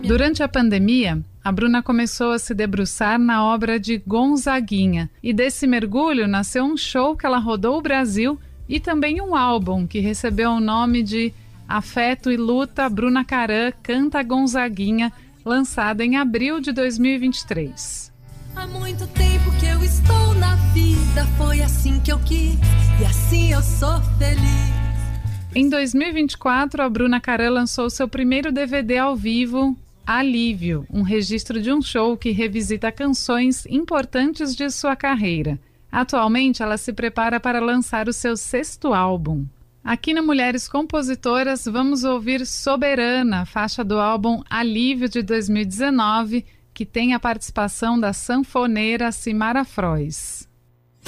Durante a pandemia, a Bruna começou a se debruçar na obra de Gonzaguinha, e desse mergulho nasceu um show que ela rodou o Brasil e também um álbum que recebeu o nome de Afeto e Luta, Bruna Caran canta Gonzaguinha, lançado em abril de 2023. Há muito tempo que eu estou na vida, foi assim que eu quis e assim eu sou feliz. Em 2024, a Bruna Caran lançou seu primeiro DVD ao vivo, Alívio, um registro de um show que revisita canções importantes de sua carreira. Atualmente, ela se prepara para lançar o seu 6º álbum. Aqui na Mulheres Compositoras, vamos ouvir Soberana, faixa do álbum Alívio de 2019, que tem a participação da sanfoneira Simara Frois.